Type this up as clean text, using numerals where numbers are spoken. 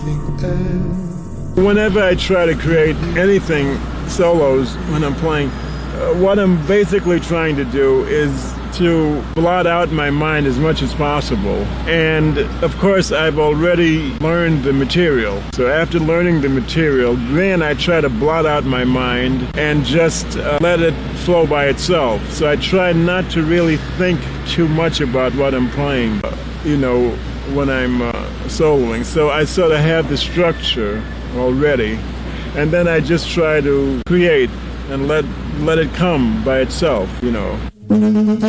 Whenever I try to create anything solos when I'm playing, what I'm basically trying to do is to blot out my mind as much as possible. And of course, I've already learned the material. So after learning the material, then I try to blot out my mind and just let it flow by itself. So I try not to really think too much about what I'm playing, when I'm soloing. So I sort of have the structure already, and then I just try to create and let it come by itself.